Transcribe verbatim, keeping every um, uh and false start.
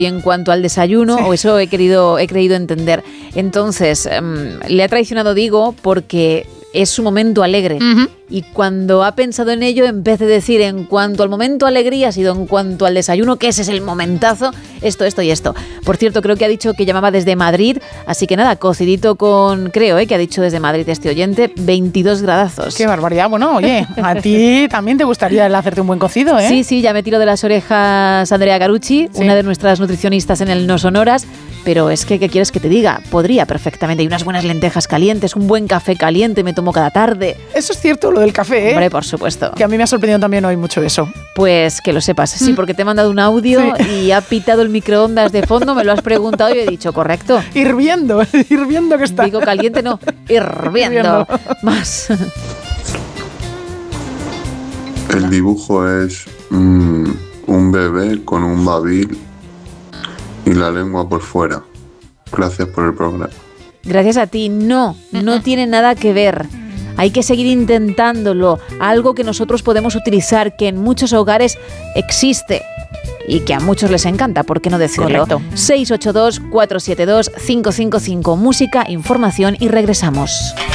Y en cuanto al desayuno, sí. o eso he querido, he creído entender. Entonces, um, le ha traicionado, digo, porque es su momento alegre. Uh-huh. Y cuando ha pensado en ello, en vez de decir en cuanto al momento alegría, ha sido en cuanto al desayuno, que ese es el momentazo, esto, esto y esto. Por cierto, creo que ha dicho que llamaba desde Madrid, así que nada, cocidito con, creo, ¿eh? que ha dicho desde Madrid este oyente, veintidós gradazos. ¡Qué barbaridad! Bueno, oye, a ti también te gustaría el hacerte un buen cocido, ¿eh? Sí, sí, ya me tiro de las orejas Andrea Carucci, sí. una de nuestras nutricionistas en el No Sonoras, pero es que, ¿qué quieres que te diga? Podría perfectamente. Y unas buenas lentejas calientes, un buen café caliente me tomo cada tarde. Eso es cierto, lo del café, ¿eh? Hombre, por supuesto. Que a mí me ha sorprendido también hoy mucho eso. Pues que lo sepas, sí, porque te he mandado un audio sí. y ha pitado el microondas de fondo, me lo has preguntado y he dicho, correcto. Hirviendo, hirviendo que está. Digo caliente, no, hirviendo. hirviendo. Más. El dibujo es mmm, un bebé con un babil y la lengua por fuera. Gracias por el programa. Gracias a ti. No, no tiene nada que ver. Hay que seguir intentándolo. Algo que nosotros podemos utilizar, que en muchos hogares existe y que a muchos les encanta, ¿por qué no decirlo? Correcto. seis ocho dos, cuatro siete dos, cinco cinco cinco. Música, información y regresamos.